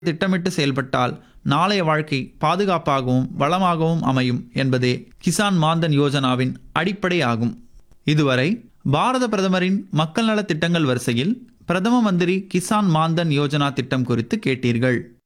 திட்டமிட்டு செயல்பட்டால் நாளைய வாழ்க்கை பாதுகாப்பாகவும் வளமாகவும் அமையும் என்பதே கிசான் மான்தன் யோஜனாவின் அடிப்படை ஆகும். இதுவரை பாரத பிரதமரின் மக்கள் நல திட்டங்கள் வரிசையில் பிரதம மந்திரி கிசான் மான்தன் யோஜனா திட்டம் குறித்து கேட்டீர்கள்.